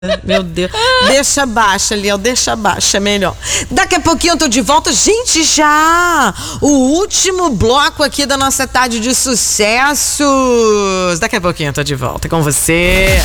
Meu Deus. Deixa baixa, Liel, deixa baixa, melhor. Daqui a pouquinho eu tô de volta. Gente, já! O último bloco aqui da nossa tarde de sucessos. Daqui a pouquinho eu tô de volta com você.